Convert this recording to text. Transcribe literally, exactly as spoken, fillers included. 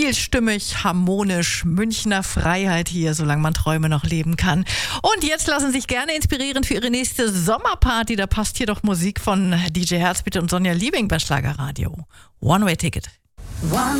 vielstimmig, harmonisch, Münchner Freiheit hier, solange man Träume noch leben kann. Und jetzt lassen Sie sich gerne inspirieren für Ihre nächste Sommerparty. Da passt hier doch Musik von D J Herzbitte und Sonja Liebing bei Schlagerradio. One-Way-Ticket. One